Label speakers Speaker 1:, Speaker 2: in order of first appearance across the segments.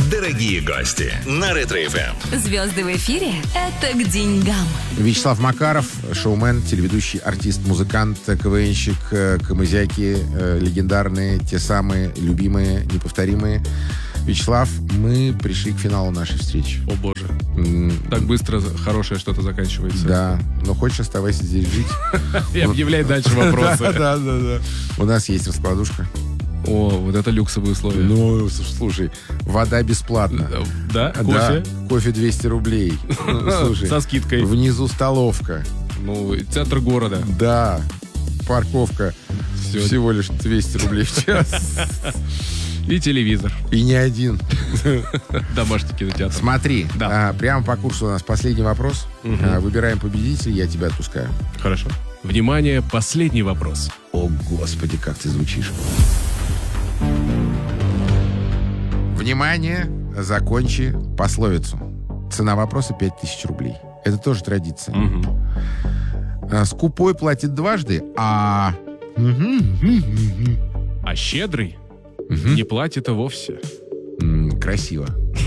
Speaker 1: Дорогие гости на Ретро-ФМ.
Speaker 2: Звезды в эфире – это к деньгам.
Speaker 3: Вячеслав Макаров, шоумен, телеведущий, артист, музыкант, КВНщик, камызяки, легендарные, те самые, любимые, неповторимые. Вячеслав, мы пришли к финалу нашей встречи.
Speaker 4: О боже. Так быстро хорошее что-то заканчивается.
Speaker 3: Да, но хочешь, оставайся здесь жить.
Speaker 4: И объявляй дальше вопросы.
Speaker 3: Да. У нас есть раскладушка.
Speaker 4: О, вот это люксовые условия.
Speaker 3: Ну, слушай, вода бесплатна.
Speaker 4: Да? Кофе?
Speaker 3: Да, кофе 200 рублей. Слушай,
Speaker 4: со скидкой.
Speaker 3: Внизу столовка.
Speaker 4: Ну, центр города.
Speaker 3: Да, парковка.
Speaker 4: Все.
Speaker 3: Всего лишь 200 рублей в час.
Speaker 4: И телевизор.
Speaker 3: И не один.
Speaker 4: Домашний кинотеатр.
Speaker 3: Смотри,
Speaker 4: Да.
Speaker 3: прямо по курсу у нас последний вопрос. Выбираем победителя, я тебя отпускаю.
Speaker 4: Хорошо. Внимание, последний вопрос.
Speaker 3: О, Господи, как ты звучишь. Внимание, закончи пословицу. Цена вопроса 5000 рублей. Это тоже традиция. Скупой платит дважды, а...
Speaker 4: А щедрый не платит и вовсе.
Speaker 3: Красиво.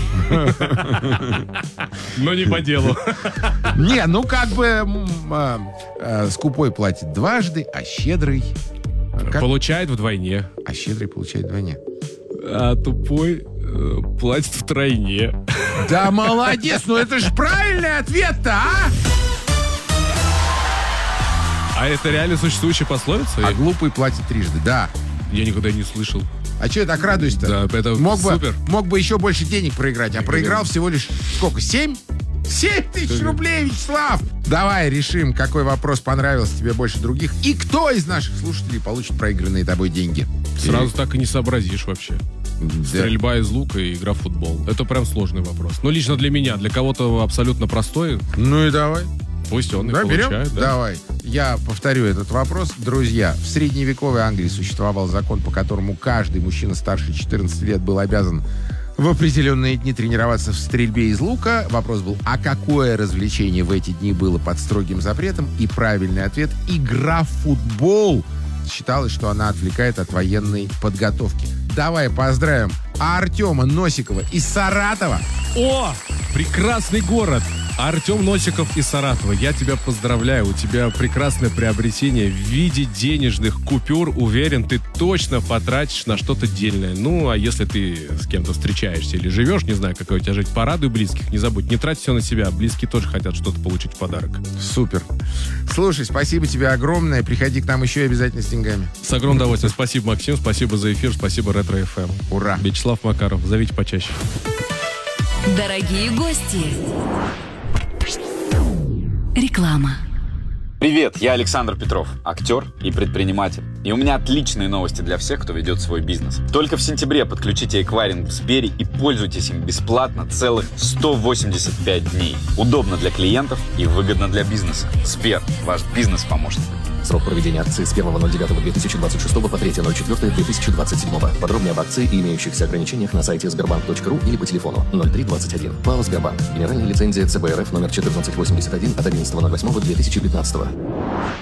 Speaker 4: Но не по делу.
Speaker 3: Не, ну как бы скупой платит дважды, а щедрый...
Speaker 4: Получает вдвойне.
Speaker 3: А щедрый получает вдвойне.
Speaker 4: А тупой платит втройне.
Speaker 3: Да молодец, ну это же правильный ответ-то, а?
Speaker 4: А это реально существующая пословица?
Speaker 3: А глупый платит трижды, да.
Speaker 4: Я никогда не слышал.
Speaker 3: А что я так радуюсь-то?
Speaker 4: Да, это супер.
Speaker 3: Мог бы еще больше денег проиграть, а проиграл всего лишь сколько? 7? 7 тысяч рублей, Вячеслав! Давай решим, какой вопрос понравился тебе больше других и кто из наших слушателей получит проигранные тобой деньги.
Speaker 4: Сразу так и не сообразишь вообще.
Speaker 3: Да.
Speaker 4: Стрельба из лука и игра в футбол. Это прям сложный вопрос. Но лично для меня, для кого-то абсолютно простой.
Speaker 3: Ну и давай.
Speaker 4: Пусть он и
Speaker 3: Да, берем?
Speaker 4: получает. Да.
Speaker 3: Давай. Я повторю этот вопрос. Друзья, в средневековой Англии существовал закон, по которому каждый мужчина старше 14 лет был обязан в определенные дни тренироваться в стрельбе из лука. Вопрос был, а какое развлечение в эти дни было под строгим запретом? И правильный ответ – игра в футбол. Считалось, что она отвлекает от военной подготовки. Давай поздравим Артема Носикова из Саратова.
Speaker 4: О, прекрасный город! Артем Носиков из Саратова, я тебя поздравляю. У тебя прекрасное приобретение в виде денежных купюр. Уверен, ты точно потратишь на что-то дельное. Ну, а если ты с кем-то встречаешься или живешь, не знаю, какой у тебя жить, порадуй близких. Не забудь, не трать все на себя. Близкие тоже хотят что-то получить в подарок.
Speaker 3: Супер. Слушай, спасибо тебе огромное. Приходи к нам еще и обязательно с деньгами.
Speaker 4: С огромным удовольствием. Спасибо, Максим. Спасибо за эфир. Спасибо, Ретро-ФМ.
Speaker 3: Ура.
Speaker 4: Вячеслав Макаров. Зовите почаще.
Speaker 2: Дорогие гости. Реклама.
Speaker 5: Привет, я Александр Петров, актер и предприниматель. И у меня отличные новости для всех, кто ведет свой бизнес. Только в сентябре подключите эквайринг в Сбере и пользуйтесь им бесплатно целых 185 дней. Удобно для клиентов и выгодно для бизнеса. Сбер, ваш бизнес-помощник.
Speaker 6: Срок проведения акции с 1.09.2026 по 3.04.2027. Подробнее об акции и имеющихся ограничениях на сайте sberbank.ru или по телефону 0321. ПАО «Сбербанк». Генеральная лицензия ЦБ РФ номер 1481 от 11.08.2015.